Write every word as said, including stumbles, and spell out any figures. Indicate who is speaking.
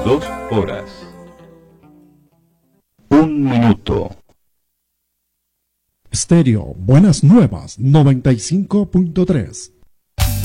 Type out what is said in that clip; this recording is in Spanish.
Speaker 1: dos horas. Un minuto.
Speaker 2: Estéreo Buenas Nuevas noventa y cinco punto tres.